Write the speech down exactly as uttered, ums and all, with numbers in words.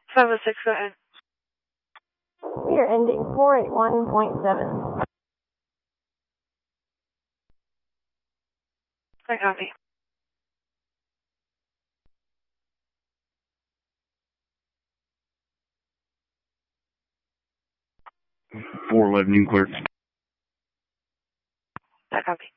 five oh six, go ahead. We are ending four eight one point seven. I copy. four eleven, you clear. I copy.